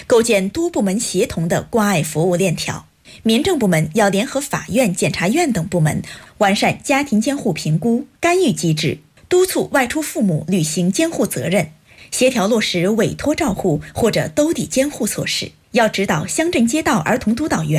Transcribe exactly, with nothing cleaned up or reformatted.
构建多部门协同的关爱服务链条。民政部门要联合法院、检察院等部门，完善家庭监护评估、干预机制，督促外出父母履行监护责任，协调落实委托照护或者兜底监护措施。要指导乡镇街道儿童督导员